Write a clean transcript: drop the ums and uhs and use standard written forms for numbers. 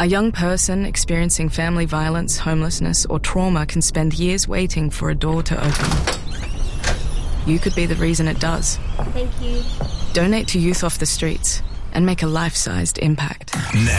A young person experiencing family violence, homelessness, or trauma can spend years waiting for a door to open. You could be the reason it does. Thank you. Donate to Youth Off the Streets and make a life-sized impact. Now.